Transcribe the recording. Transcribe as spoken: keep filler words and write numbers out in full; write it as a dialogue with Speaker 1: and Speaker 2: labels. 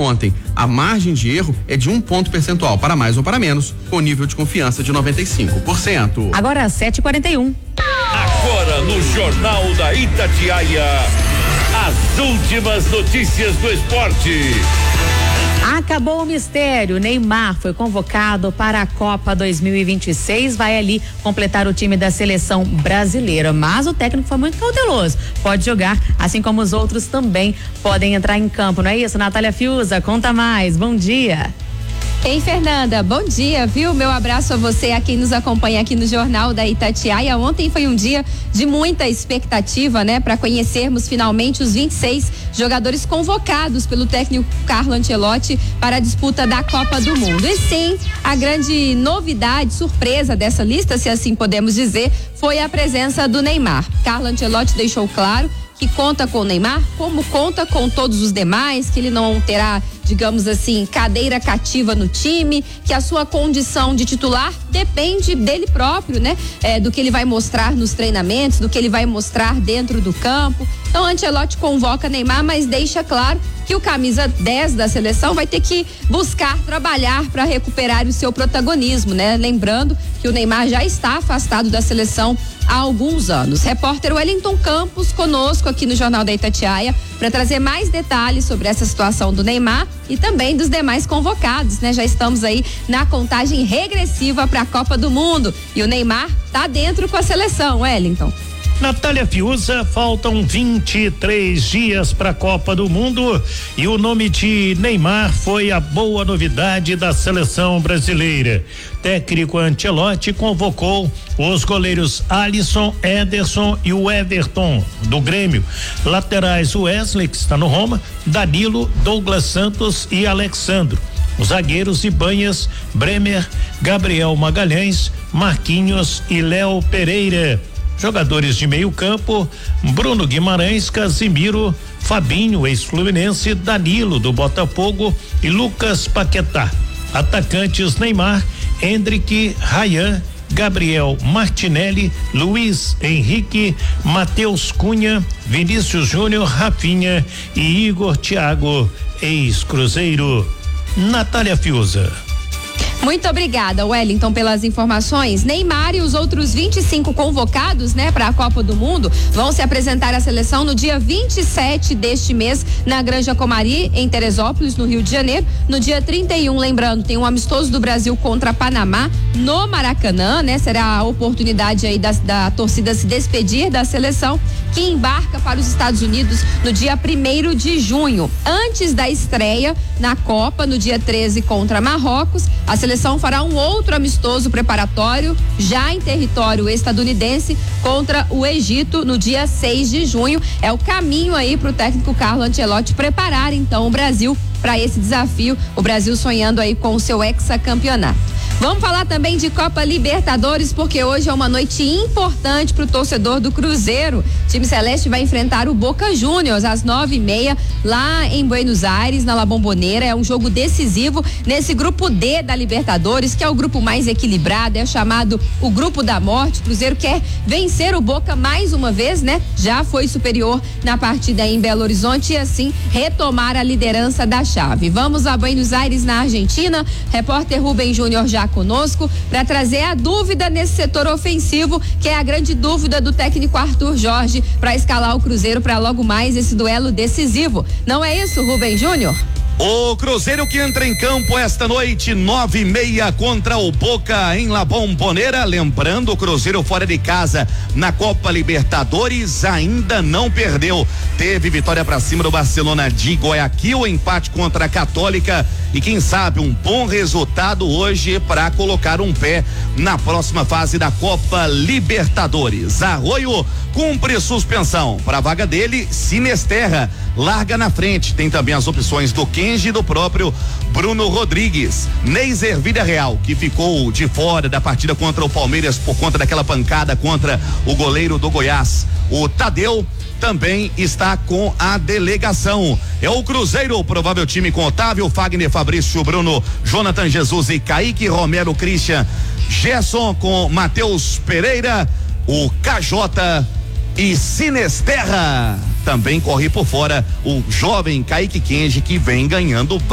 Speaker 1: ontem. A margem de erro é de um ponto percentual, para mais ou para menos, com nível de confiança de noventa e cinco por cento.
Speaker 2: Agora sete e quarenta e um.
Speaker 3: Agora no Jornal da Itatiaia, as últimas notícias do esporte.
Speaker 2: Acabou o mistério. Neymar foi convocado para a Copa dois mil e vinte e seis. Vai ali completar o time da seleção brasileira. Mas o técnico foi muito cauteloso. Pode jogar, assim como os outros também podem entrar em campo. Não é isso? Natália Fiuza, conta mais. Bom dia.
Speaker 4: Ei, Fernanda, bom dia, viu? Meu abraço a você, a quem nos acompanha aqui no Jornal da Itatiaia. Ontem foi um dia de muita expectativa, né? Para conhecermos finalmente os vinte e seis jogadores convocados pelo técnico Carlo Ancelotti para a disputa da Copa do Mundo. E sim, a grande novidade, surpresa dessa lista, se assim podemos dizer, foi a presença do Neymar. Carlo Ancelotti deixou claro que conta com o Neymar, como conta com todos os demais, que ele não terá, digamos assim, cadeira cativa no time, que a sua condição de titular depende dele próprio, né? É, do que ele vai mostrar nos treinamentos, do que ele vai mostrar dentro do campo. Então, Ancelotti convoca Neymar, mas deixa claro que o camisa dez da seleção vai ter que buscar trabalhar para recuperar o seu protagonismo, né? Lembrando que o Neymar já está afastado da seleção há alguns anos. Repórter Wellington Campos conosco aqui no Jornal da Itatiaia para trazer mais detalhes sobre essa situação do Neymar e também dos demais convocados, né? Já estamos aí na contagem regressiva para a Copa do Mundo e o Neymar tá dentro com a seleção, Wellington.
Speaker 5: Natália Fiuza, faltam vinte e três dias para a Copa do Mundo e o nome de Neymar foi a boa novidade da seleção brasileira. Técnico Ancelotti convocou os goleiros Alisson, Ederson e o Everton do Grêmio. Laterais Wesley, que está no Roma, Danilo, Douglas Santos e Alexandro. Os zagueiros Ibanhas, Bremer, Gabriel Magalhães, Marquinhos e Léo Pereira. Jogadores de meio campo, Bruno Guimarães, Casimiro, Fabinho, ex-Fluminense, Danilo do Botafogo e Lucas Paquetá. Atacantes Neymar, Hendrick, Ryan, Gabriel Martinelli, Luiz Henrique, Matheus Cunha, Vinícius Júnior, Rafinha e Igor Thiago, ex-Cruzeiro. Natália Fiuza.
Speaker 4: Muito obrigada, Wellington, pelas informações. Neymar e os outros vinte e cinco convocados, né, para a Copa do Mundo vão se apresentar à seleção no dia vinte e sete deste mês na Granja Comari, em Teresópolis, no Rio de Janeiro. No dia trinta e um, lembrando, tem um amistoso do Brasil contra Panamá no Maracanã, né? Será a oportunidade aí da, da torcida se despedir da seleção, que embarca para os Estados Unidos no dia primeiro de junho. Antes da estreia na Copa, no dia treze contra Marrocos, a seleção fará um outro amistoso preparatório, já em território estadunidense, contra o Egito no dia seis de junho. É o caminho aí para o técnico Carlo Ancelotti preparar então o Brasil para esse desafio, o Brasil sonhando aí com o seu hexacampeonato. Vamos falar também de Copa Libertadores, porque hoje é uma noite importante para o torcedor do Cruzeiro. O time celeste vai enfrentar o Boca Juniors às nove e meia, lá em Buenos Aires, na La Bombonera. É um jogo decisivo nesse grupo D da Libertadores, que é o grupo mais equilibrado, é chamado o grupo da morte. O Cruzeiro quer vencer o Boca mais uma vez, né? Já foi superior na partida em Belo Horizonte e assim retomar a liderança da chave. Vamos a Buenos Aires, na Argentina. Repórter Rubem Júnior já conosco para trazer a dúvida nesse setor ofensivo, que é a grande dúvida do técnico Arthur Jorge para escalar o Cruzeiro para logo mais esse duelo decisivo. Não é isso, Rubem Júnior?
Speaker 6: O Cruzeiro que entra em campo esta noite, nove e meia, contra o Boca em La Bombonera. Lembrando, o Cruzeiro fora de casa na Copa Libertadores ainda não perdeu. Teve vitória para cima do Barcelona de Guayaquil, empate contra a Católica e quem sabe um bom resultado hoje para colocar um pé na próxima fase da Copa Libertadores. Arroio cumpre suspensão. Para a vaga dele, Sinesterra larga na frente. Tem também as opções do Kenji e do próprio Bruno Rodrigues. Neiser Villarreal, que ficou de fora da partida contra o Palmeiras por conta daquela pancada contra o goleiro do Goiás. O Tadeu também está com a delegação. É o Cruzeiro, o provável time com Otávio, Fagner, Fabrício, Bruno, Jonathan Jesus e Kaique, Romero, Christian, Gerson com Matheus Pereira, o K J e Sinesterra. Também corre por fora o jovem Kaique Kenji, que vem ganhando